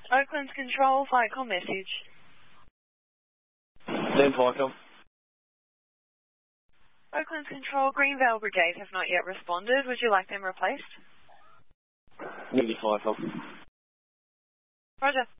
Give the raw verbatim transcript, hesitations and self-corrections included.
Oakland's Control, flight call message. Then Pycom. Oakland's Control, Greenvale Brigade have not yet responded. Would you like them replaced? Negative Pycom. Roger.